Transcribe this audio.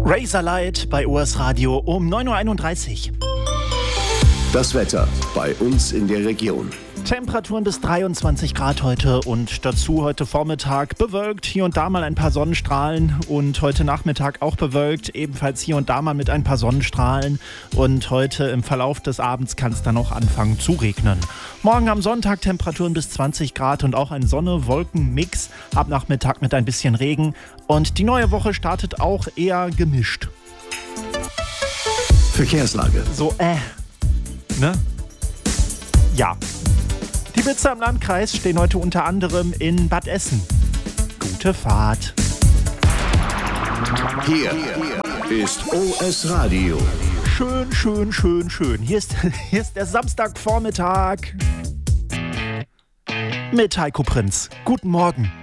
Razorlight bei OS Radio um 9.31 Uhr. Das Wetter bei uns in der Region. Temperaturen bis 23 Grad heute und dazu heute Vormittag bewölkt, hier und da mal ein paar Sonnenstrahlen und heute Nachmittag auch bewölkt, ebenfalls hier und da mal mit ein paar Sonnenstrahlen und heute im Verlauf des Abends kann es dann auch anfangen zu regnen. Morgen am Sonntag Temperaturen bis 20 Grad und auch ein Sonne-Wolken-Mix, ab Nachmittag mit ein bisschen Regen und die neue Woche startet auch eher gemischt. Verkehrslage. So, ne? Ja. Die Blitzer im Landkreis stehen heute unter anderem in Bad Essen. Gute Fahrt. Hier ist OS Radio. Schön. Hier ist der Samstagvormittag mit Heiko Prinz. Guten Morgen.